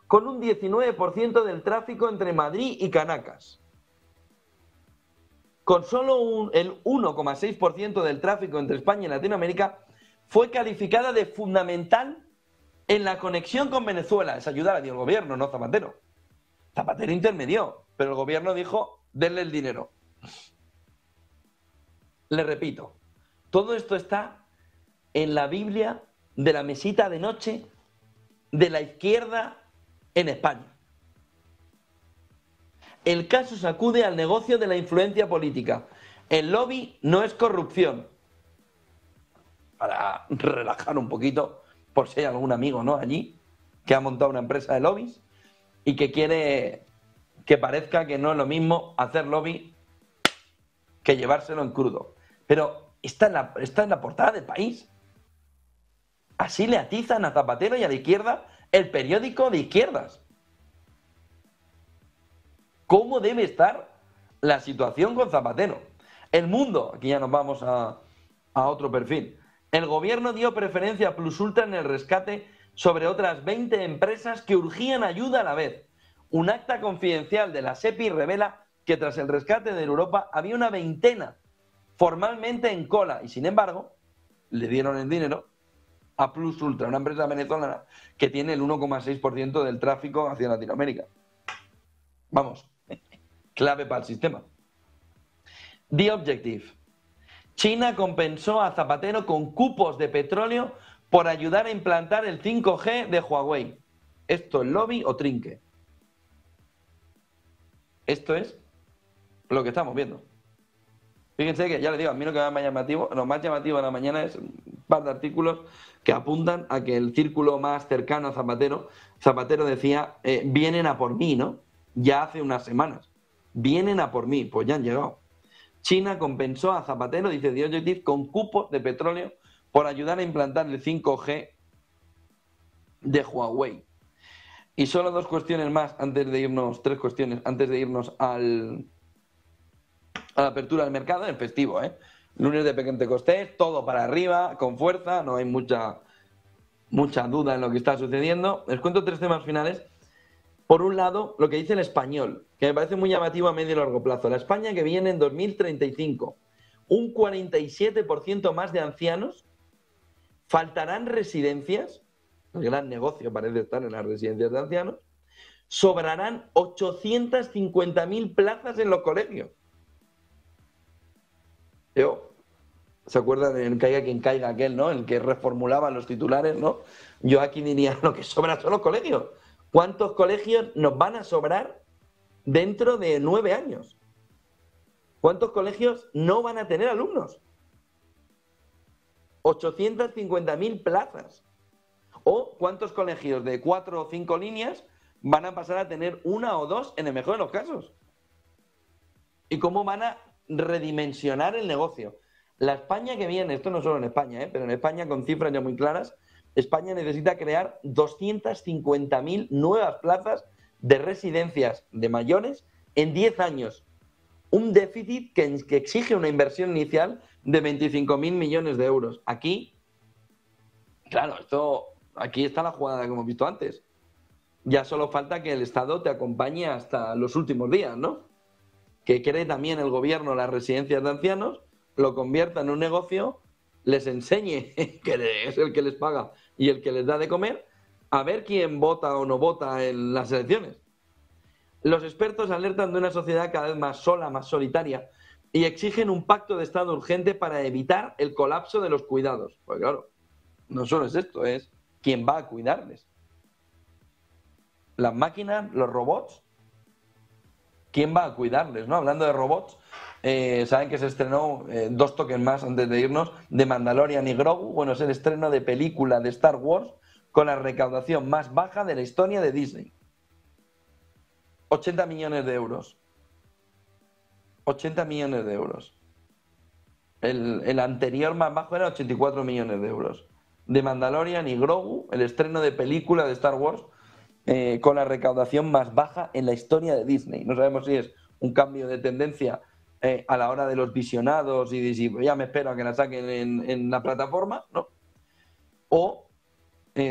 con un 19% del tráfico entre Madrid y Caracas. Con solo el 1,6% del tráfico entre España y Latinoamérica, fue calificada de fundamental en la conexión con Venezuela. Esa ayuda la dio el gobierno, no Zapatero. Zapatero intermedió, pero el gobierno dijo, denle el dinero. Le repito, todo esto está en la Biblia de la mesita de noche de la izquierda en España. El caso sacude al negocio de la influencia política. El lobby no es corrupción. Para relajar un poquito, por si hay algún amigo, ¿no?, allí, que ha montado una empresa de lobbies y que quiere que parezca que no es lo mismo hacer lobby que llevárselo en crudo. Pero está en la portada del País. Así le atizan a Zapatero y a la izquierda el periódico de izquierdas. ¿Cómo debe estar la situación con Zapatero? El Mundo, aquí ya nos vamos a otro perfil. El gobierno dio preferencia a Plus Ultra en el rescate sobre otras 20 empresas que urgían ayuda a la vez. Un acta confidencial de la SEPI revela que tras el rescate de Europa había una veintena formalmente en cola y, sin embargo, le dieron el dinero a Plus Ultra, una empresa venezolana que tiene el 1,6% del tráfico hacia Latinoamérica. Vamos, clave para el sistema. The Objective. China compensó a Zapatero con cupos de petróleo por ayudar a implantar el 5G de Huawei. ¿Esto es lobby o trinque? Esto es lo que estamos viendo. Fíjense que, ya les digo, a mí lo más llamativo de la mañana es un par de artículos que apuntan a que el círculo más cercano a Zapatero decía, vienen a por mí, ¿no? Ya hace unas semanas. Vienen a por mí, pues ya han llegado. China compensó a Zapatero, dice The Objective, con cupos de petróleo por ayudar a implantar el 5G de Huawei. Y solo tres cuestiones antes de irnos a la apertura del mercado, el festivo, lunes de Pentecostés, todo para arriba, con fuerza, no hay mucha duda en lo que está sucediendo. Les cuento tres temas finales. Por un lado, lo que dice el Español, que me parece muy llamativo a medio y largo plazo. La España que viene en 2035, un 47% más de ancianos, faltarán residencias, el gran negocio parece estar en las residencias de ancianos, sobrarán 850.000 plazas en los colegios. ¿Se acuerdan de Caiga quien caiga aquel, ¿no? El que reformulaba los titulares, ¿no? Yo aquí diría, lo que sobra son los colegios. ¿Cuántos colegios nos van a sobrar dentro de 9 años? ¿Cuántos colegios no van a tener alumnos? 850.000 plazas. ¿O cuántos colegios de 4 o 5 líneas van a pasar a tener 1 o 2 en el mejor de los casos? ¿Y cómo van a redimensionar el negocio? La España que viene, esto no solo en España, pero en España con cifras ya muy claras, España necesita crear 250.000 nuevas plazas de residencias de mayores en 10 años. Un déficit que exige una inversión inicial de 25.000 millones de euros. Aquí, claro, aquí está la jugada que hemos visto antes. Ya solo falta que el Estado te acompañe hasta los últimos días, ¿no? Que cree también el gobierno las residencias de ancianos, lo convierta en un negocio, les enseñe, que es el que les paga y el que les da de comer, a ver quién vota o no vota en las elecciones. Los expertos alertan de una sociedad cada vez más sola, más solitaria, y exigen un pacto de Estado urgente para evitar el colapso de los cuidados. Pues claro, no solo es esto, es quién va a cuidarles. Las máquinas, los robots, ¿quién va a cuidarles, no? Hablando de robots, saben que se estrenó 2 toques más antes de irnos, de Mandalorian y Grogu. Bueno, es el estreno de película de Star Wars con la recaudación más baja de la historia de Disney. 80 millones de euros. 80 millones de euros. El anterior más bajo era 84 millones de euros. De Mandalorian y Grogu, el estreno de película de Star Wars, con la recaudación más baja en la historia de Disney. No sabemos si es un cambio de tendencia a la hora de los visionados y de si ya me espero a que la saquen en la plataforma, ¿no? O